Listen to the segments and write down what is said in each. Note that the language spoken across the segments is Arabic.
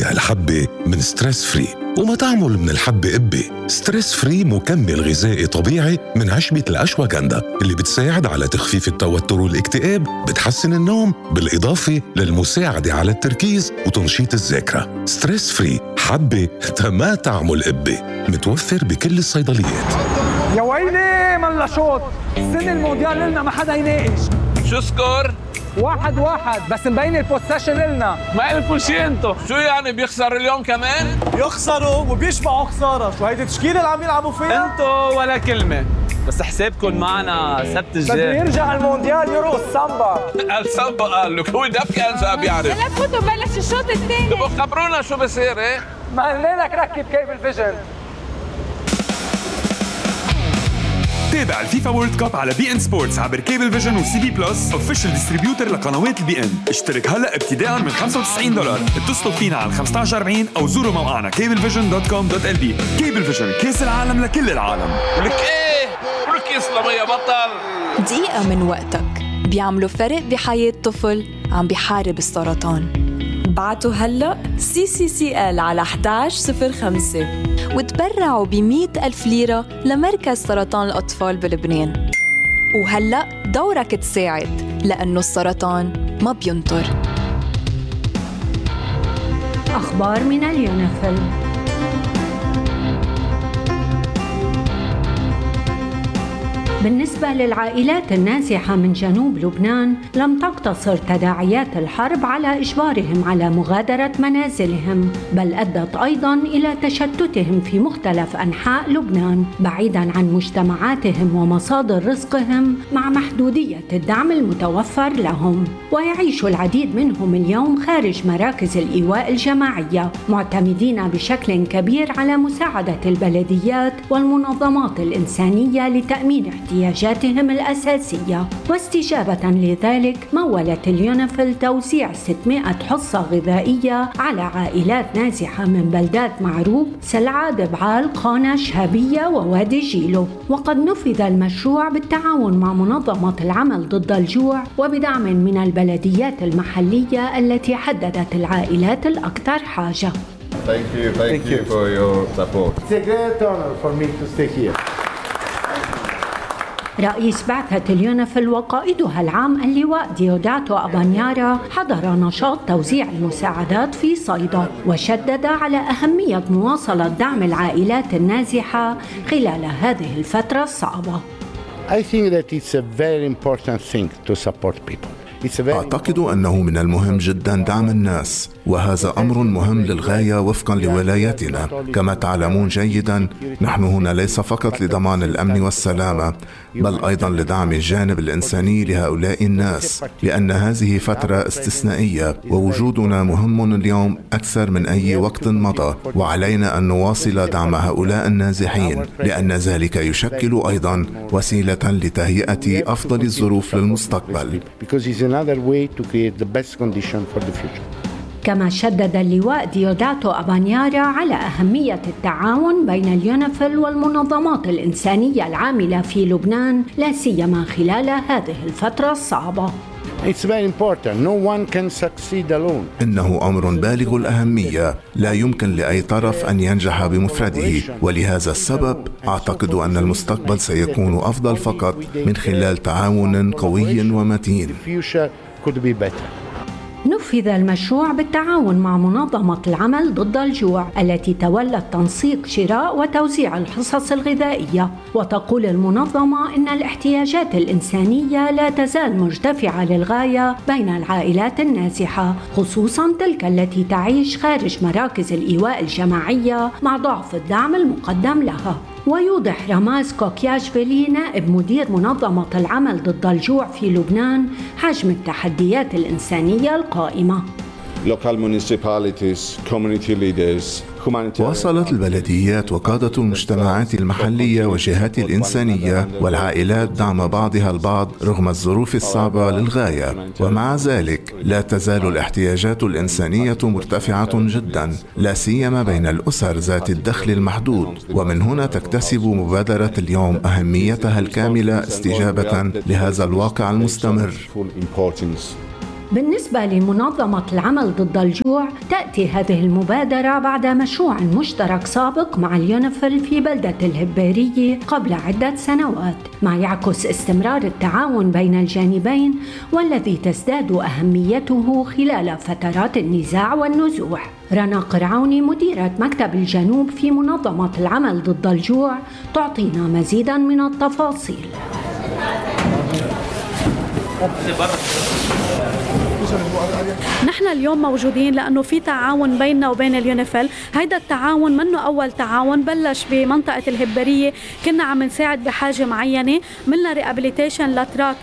طابع الحبة من ستريس فري ومطعمه من الحبة إبي. ستريس فري مكمل غذائي طبيعي من عشبة الأشواغندا اللي بتساعد على تخفيف التوتر والاكتئاب، بتحسن النوم، بالإضافة للمساعدة على التركيز وتنشيط الذاكرة. ستريس فري حبة ما طعمه إبي، متوفر بكل الصيدليات. يا ويلي ملا شوط، السنة المونديال لنا ما حدا يناقش. شو سكور؟ 1-1 بس مبين البوسيشن لنا. ما قلتوا شي انتو، شو يعني بيخسر اليوم كمان؟ يخسروا وبيشبعوا خسارة، شو هيدي التشكيلة اللي عم يلعبوا فيها؟ انتو ولا كلمة، بس حسابكم معنا سبت الجاي. بده يرجع المونديال يرقص سامبا. السامبا قال لك هو دب كان بيعرف. لا تفوتوا بلش الشوط الثاني. تبقوا خبرونا شو بصير ايه؟ ما قلنا لك ركب كيبل فيجن. تابع الفيفا وورلد كاب على بي ان سبورتس عبر كيبل فيجن وسي بي بلس اوفيشال ديستريبيوتر لقنوات البي ان. اشترك هلا ابتداء من $95. اتصلوا فينا على 1540 او زوروا موقعنا cablevision.com.lb. كيبل فيجن، كاس العالم لكل العالم. ولك ايه؟ ولك يسلم يا بطل. دقيقة من وقتك بيعملوا فرق بحياة طفل عم بيحارب السرطان. بعتوا هلأ CCCL على 1105 وتبرعوا ب100,000 ليرة لمركز سرطان الأطفال بلبنان. وهلأ دورك تساعد، لأنه السرطان ما بينطر. أخبار من اليونيفيل. بالنسبة للعائلات النازحة من جنوب لبنان، لم تقتصر تداعيات الحرب على إجبارهم على مغادرة منازلهم، بل أدت أيضاً إلى تشتتهم في مختلف أنحاء لبنان بعيداً عن مجتمعاتهم ومصادر رزقهم، مع محدودية الدعم المتوفر لهم. ويعيش العديد منهم اليوم خارج مراكز الإيواء الجماعية، معتمدين بشكل كبير على مساعدة البلديات والمنظمات الإنسانية لتأمين احتياجاتهم الأساسية. واستجابة لذلك مولت اليونيفيل توزيع 600 حصة غذائية على عائلات نازحة من بلدات معروب، سلعة، دبعال، قانا، شهابية ووادي جيلو. وقد نفذ المشروع بالتعاون مع منظمة العمل ضد الجوع وبدعم من البلديات المحلية التي حددت العائلات الأكثر حاجة. Thank you for your support. It's a great honor for me to stay here. رئيس بعثة اليونيفيل وقائدها العام اللواء ديوداتو أبانيارا حضر نشاط توزيع المساعدات في صيدا، وشدد على أهمية مواصلة دعم العائلات النازحة خلال هذه الفترة الصعبة. I think that it's a very important thing to support people. أعتقد أنه من المهم جدا دعم الناس، وهذا أمر مهم للغاية وفقا لولايتنا. كما تعلمون جيدا، نحن هنا ليس فقط لضمان الأمن والسلامة، بل أيضا لدعم الجانب الإنساني لهؤلاء الناس، لأن هذه فترة استثنائية ووجودنا مهم اليوم أكثر من أي وقت مضى، وعلينا أن نواصل دعم هؤلاء النازحين، لأن ذلك يشكل أيضا وسيلة لتهيئة أفضل الظروف للمستقبل. Another way to create the best condition for the future. كما شدد اللواء ديوداتو أبانيارا على أهمية التعاون بين اليونيفيل والمنظمات الإنسانية العاملة في لبنان، لا سيما خلال هذه الفترة الصعبة. It's very important. No one can succeed alone. إنه أمر بالغ الأهمية، لا يمكن لأي طرف أن ينجح بمفرده، ولهذا السبب أعتقد أن المستقبل سيكون أفضل فقط من خلال تعاون قوي ومتين. نفذ المشروع بالتعاون مع منظمة العمل ضد الجوع التي تولت تنسيق شراء وتوزيع الحصص الغذائية. وتقول المنظمة إن الاحتياجات الإنسانية لا تزال مرتفعة للغاية بين العائلات النازحة، خصوصاً تلك التي تعيش خارج مراكز الإيواء الجماعية مع ضعف الدعم المقدم لها. ويوضح راماز كوكياشفيلي نائب مدير منظمة العمل ضد الجوع في لبنان حجم التحديات الإنسانية القائمة. واصلت البلديات وقادة المجتمعات المحلية وجهات الإنسانية والعائلات دعم بعضها البعض رغم الظروف الصعبة للغاية، ومع ذلك لا تزال الاحتياجات الإنسانية مرتفعة جدا، لا سيما بين الأسر ذات الدخل المحدود. ومن هنا تكتسب مبادرة اليوم أهميتها الكاملة استجابة لهذا الواقع المستمر. بالنسبة لمنظمة العمل ضد الجوع، تأتي هذه المبادرة بعد مشروع مشترك سابق مع اليونيفيل في بلدة الهبارية قبل عدة سنوات، ما يعكس استمرار التعاون بين الجانبين والذي تزداد أهميته خلال فترات النزاع والنزوح. رنا قرعوني مديرة مكتب الجنوب في منظمة العمل ضد الجوع تعطينا مزيداً من التفاصيل. نحن اليوم موجودين لأنه في تعاون بيننا وبين اليونيفيل. هيدا التعاون منه أول تعاون بلش بمنطقة الهبارية، كنا عم نساعد بحاجة معينة، ملنا ريابيليتيشن لتراك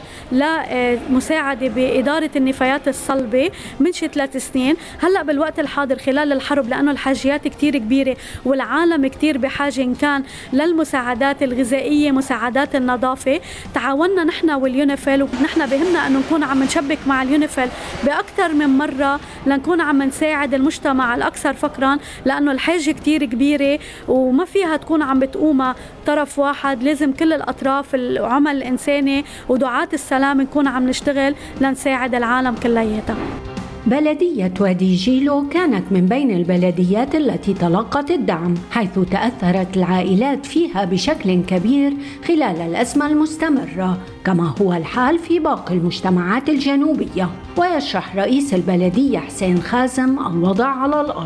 لمساعدة بإدارة النفايات الصلبة من شي 3 سنين. هلأ بالوقت الحاضر خلال الحرب لأنه الحاجيات كتير كبيرة والعالم كتير بحاجة إن كان للمساعدات الغذائية مساعدات النظافة، تعاوننا نحن واليونيفيل، ونحن بهمنا أنه نكون عم نشبك مع اليونيفيل بأكثر من مرة لنكون عم نساعد المجتمع الأكثر فقرا، لأنه الحاجة كتير كبيرة وما فيها تكون عم بتقوم طرف واحد، لازم كل الأطراف العمل الإنساني ودعاة السلام نكون عم نشتغل لنساعد العالم كلياتها. بلدية وادي جيلو كانت من بين البلديات التي تلقت الدعم، حيث تأثرت العائلات فيها بشكل كبير خلال الأزمة المستمرة، كما هو الحال في باقي المجتمعات الجنوبية. ويشرح رئيس البلدية حسين خازم الوضع على الأرض.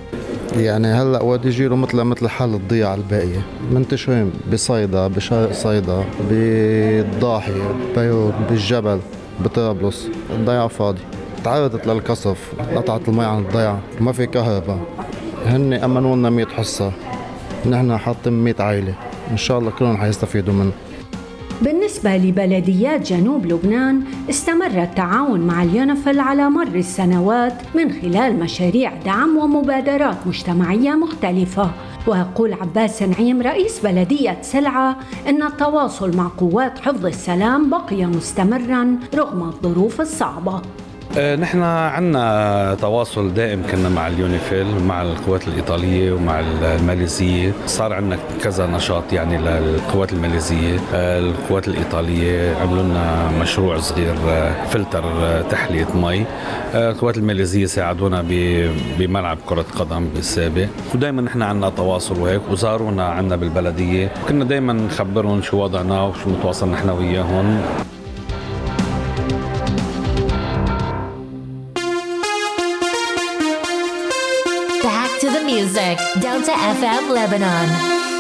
يعني هلأ وادي جيلو مثل حال الضيعة الباقية، منتشرين بصيدا، بشرق صيدا، بالضاحية، بيروت، بالجبل، بطرابلس. الضيعة فاضي، تعرضت للقصف، قطعت المي عن الضيعة، ما في كهرباء. هن أمنوا لنا 100 حصة، نحن حاطين 100 عائلة، إن شاء الله كلهم حيستفيدوا منه. بالنسبة لبلديات جنوب لبنان، استمر التعاون مع اليونيفيل على مر السنوات من خلال مشاريع دعم ومبادرات مجتمعية مختلفة. ويقول عباس نعيم رئيس بلدية سلعة إن التواصل مع قوات حفظ السلام بقي مستمراً رغم الظروف الصعبة. نحن عنا تواصل دائم كنا مع اليونيفيل، مع القوات الإيطالية ومع الماليزية. صار عنا كذا نشاط يعني للقوات الماليزية. القوات الإيطالية عملوا لنا مشروع صغير فلتر تحلية مي. القوات الماليزية ساعدونا بملعب كرة قدم بالسابق، ودائما نحن عنا تواصل وهيك، وزارونا عنا بالبلدية، كنا دائما نخبرهم شو وضعنا وشو متواصل نحن وياهم. Back to the music, Delta FM Lebanon.